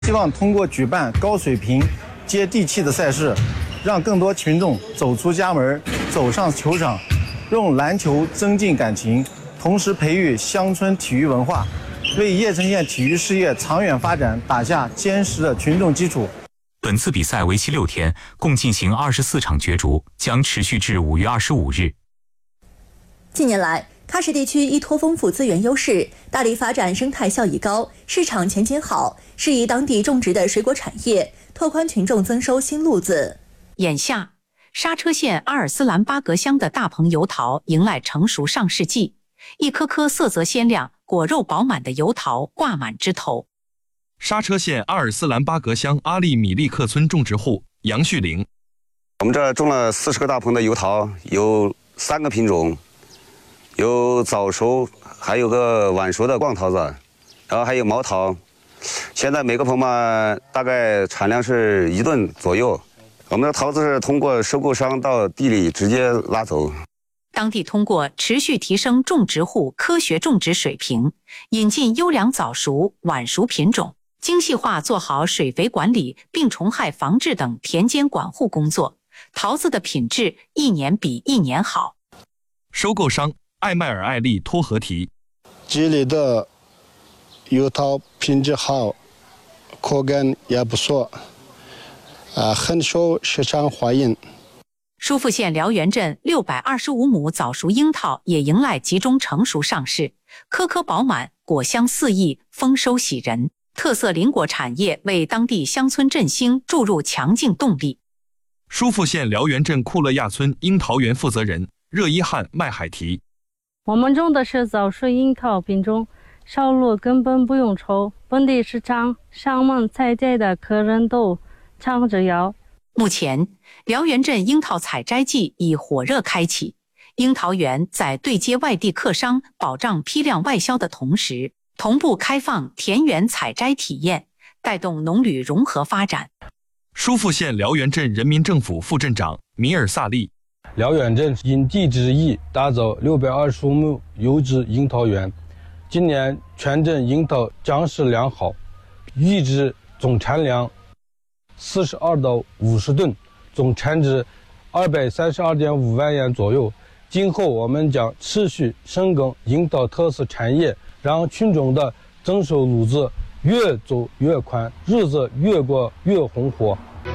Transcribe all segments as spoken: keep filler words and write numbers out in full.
希望通过举办高水平、接地气的赛事，让更多群众走出家门，走上球场，用篮球增进感情，同时培育乡村体育文化，为叶城县体育事业长远发展打下坚实的群众基础。 本次比赛为期六天，共进行二十四场角逐，将持续至五月二十五日。 近年来，喀什地区依托丰富资源优势，大力发展生态效益高、市场前景好，适宜当地种植的水果产业，拓宽群众增收新路子。 眼下，刹车县阿尔斯兰巴格乡的大棚油桃迎来成熟上市季，一颗颗色泽鲜亮、果肉饱满的油桃挂满枝头。 刹车县阿尔斯兰巴格乡阿利米利克村种植户杨旭玲， 我们这种了四十个大棚的油桃，有三个品种。有早熟，还有个晚熟的光桃子，然后还有毛桃。现在每个棚嘛，大概产量是一吨左右。我们的桃子是通过收购商到地里直接拉走。 当地通过持续提升种植户科学种植水平，引进优良早熟、晚熟品种，精细化做好水肥管理、病虫害防治等田间管护工作，桃子的品质一年比一年好。 收购商艾麦尔艾利托合提， 这里的油桃品质好，口感也不错，啊，很受市场欢迎。 舒富县辽源镇六百二十五亩早熟樱桃也迎来集中成熟上市，颗颗饱满，果香四溢，丰收喜人。特色林果产业为当地乡村振兴注入强劲动力。 舒富县辽源镇库勒亚村樱桃园负责人热依汉麦海提。 我们种的是早熟樱桃品种，销路根本不用愁，本地市场上门采摘的客人都抢着要。 目前，辽源镇樱桃采摘季已火热开启，樱桃园在对接外地客商、保障批量外销的同时，同步开放田园采摘体验，带动农旅融合发展。 舒富县辽源镇人民政府副镇长米尔萨利， 辽源镇因地制宜打造六百二十五亩优质樱桃园，今年全镇樱桃长势良好，预计总产量四十二到五十吨，总产值二百三十二点五万元左右。今后我们将持续深耕樱桃特色产业，让群众的增收路子越走越宽，日子越过越红火。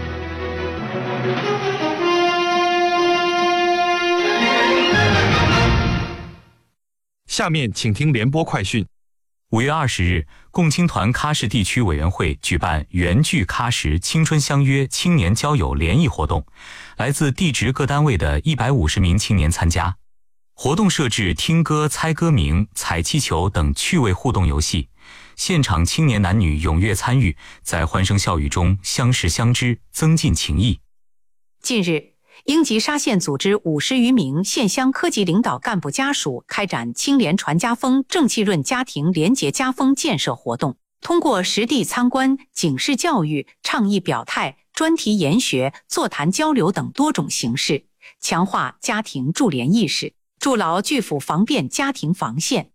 下面请听联播快讯。 五月二十日，共青团喀什地区委员会举办原聚喀什青春相约青年交友联谊活动，来自地职各单位的一百五十名青年参加。活动设置听歌、猜歌名、踩气球等趣味互动游戏，现场青年男女踊跃参与，在欢声笑语中相识相知，增进情谊。 近日，英吉沙县组织五十余名县乡科级领导干部家属开展青联传家风、正气润家庭廉洁家风建设活动，通过实地参观、警示教育、倡议表态、专题研学、座谈交流等多种形式，强化家庭助联意识，筑牢拒腐防变家庭防线。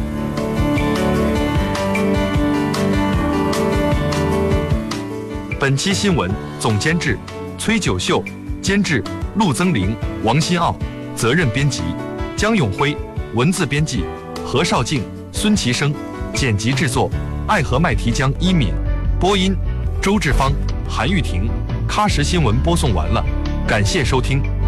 本期新闻总监制崔九秀，监制陆增林、王新奥，责任编辑江永辉，文字编辑何绍静、孙其生，剪辑制作爱和麦提江一敏，播音周志芳、韩玉婷。喀什新闻播送完了，感谢收听。